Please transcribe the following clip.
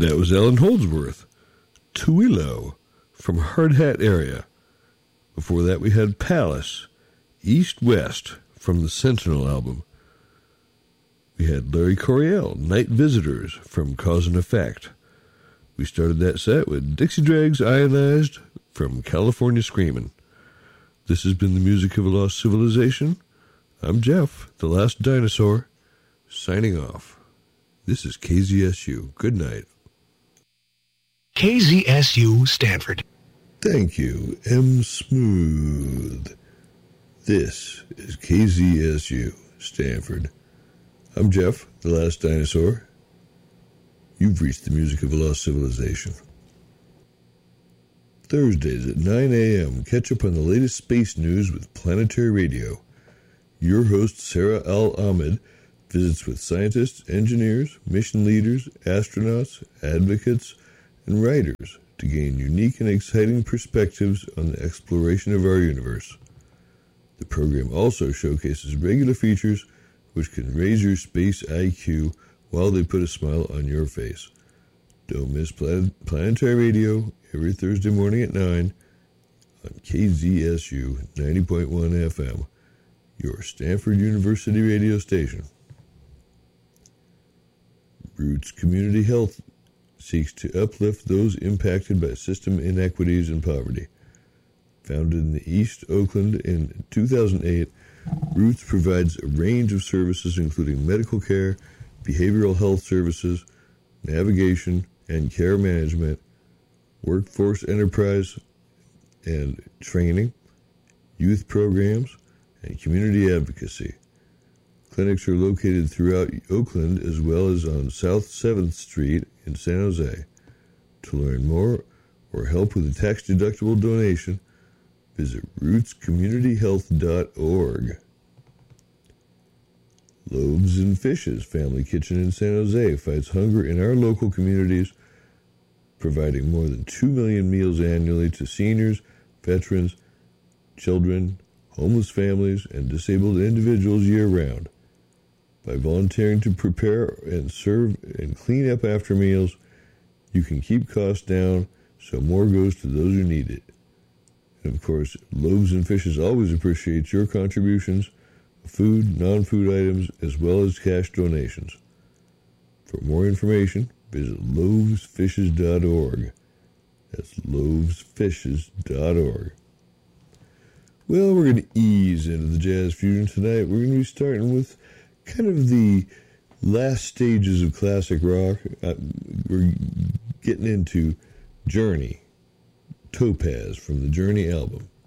That was Alan Holdsworth, Tuilo, from Hard Hat area. Before that, we had Palace, East West, from the Sentinel album. We had Larry Coryell, Night Visitors, from Cause and Effect. We started that set with Dixie Dregs Ionized, from California Screamin'. This has been the music of a lost civilization. I'm Jeff, the last dinosaur, signing off. This is KZSU. Good night. KZSU Stanford. Thank you, M. Smooth. This is KZSU Stanford. I'm Jeff, the last dinosaur. You've reached the music of a lost civilization. Thursdays at 9 a.m., catch up on the latest space news with Planetary Radio. Your host, Sarah Al-Ahmed, visits with scientists, engineers, mission leaders, astronauts, advocates, and writers to gain unique and exciting perspectives on the exploration of our universe. The program also showcases regular features which can raise your space IQ while they put a smile on your face. Don't miss Planetary Radio every Thursday morning at 9 on KZSU 90.1 FM, your Stanford University radio station. Roots Community Health seeks to uplift those impacted by system inequities and poverty. Founded in the East Oakland in 2008, Roots provides a range of services including medical care, behavioral health services, navigation and care management, workforce enterprise and training, youth programs, and community advocacy. Clinics are located throughout Oakland as well as on South 7th Street in San Jose. To learn more or help with a tax-deductible donation, visit rootscommunityhealth.org. Loaves and Fishes Family Kitchen in San Jose fights hunger in our local communities, providing more than 2 million meals annually to seniors, veterans, children, homeless families, and disabled individuals year-round. By volunteering to prepare and serve and clean up after meals, you can keep costs down so more goes to those who need it. And of course, Loaves and Fishes always appreciates your contributions of food, non-food items, as well as cash donations. For more information, visit loavesfishes.org. That's loavesfishes.org. Well, we're going to ease into the jazz fusion tonight. We're going to be starting with kind of the last stages of classic rock. We're getting into Journey, Topaz from the Journey album.